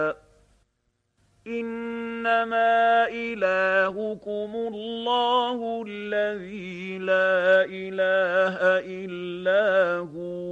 إنما إلهكم الله الذي لا إله إلا هو